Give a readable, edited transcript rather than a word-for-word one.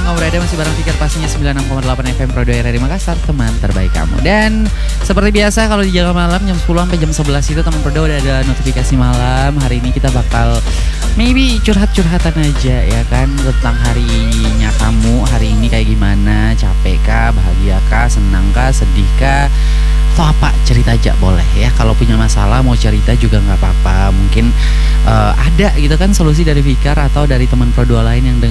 kamu berada masih bareng Fikar pastinya 96,8 FM Pro 2 RRI Makassar, teman terbaik kamu. Dan seperti biasa kalau di Jaga Malam jam 10 sampai jam 11 itu teman Pro 2 udah ada notifikasi malam. Hari ini kita bakal maybe curhat-curhatan aja ya kan tentang harinya kamu. Hari ini kayak gimana? Capek kah? Bahagia kah? Senang kah? Sedih kah? Atau apa, cerita aja boleh ya. Kalau punya masalah mau cerita juga nggak apa-apa. Mungkin ada gitu kan solusi dari Fikar atau dari teman Pro 2 lain yang